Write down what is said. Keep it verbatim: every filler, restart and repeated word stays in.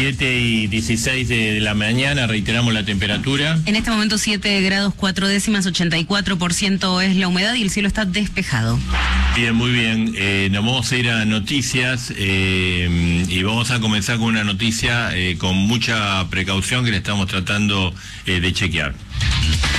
siete y dieciséis de, de la mañana, reiteramos la temperatura. En este momento siete grados cuatro décimas, ochenta y cuatro por ciento es la humedad y el cielo está despejado. Bien, muy bien. Eh, nos vamos a ir a noticias eh, y vamos a comenzar con una noticia eh, con mucha precaución que le estamos tratando eh, de chequear.